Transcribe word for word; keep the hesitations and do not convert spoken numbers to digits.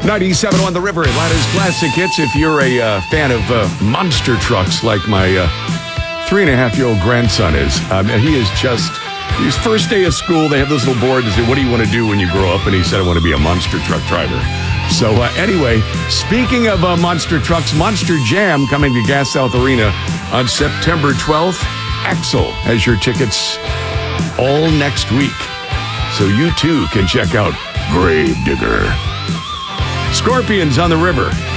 ninety-seven on the River, Atlanta's classic hits. If you're a uh, fan of uh, monster trucks like my uh, three and a half year old grandson is, um, he is just, his first day of school, they have this little board to say, what do you want to do when you grow up? And he said, I want to be a monster truck driver. So uh, anyway, speaking of uh, monster trucks, Monster Jam coming to Gas South Arena on September twelfth. Axel has your tickets all next week. So you too can check out Gravedigger. Scorpions on the River.